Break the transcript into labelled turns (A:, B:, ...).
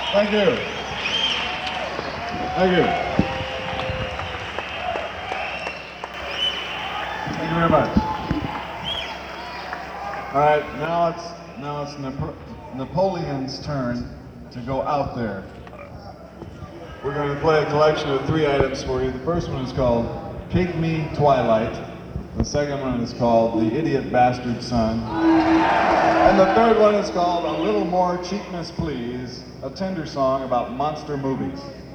A: Thank you. Thank you. Thank you very much. All right, now it's Napoleon's turn to go out there. We're going to play a collection of 3 items for you. The first one is called Pygmy Twilight. The second one is called The Idiot Bastard Son. And the third one is called A Little More Cheapness Please, a tender song about monster movies.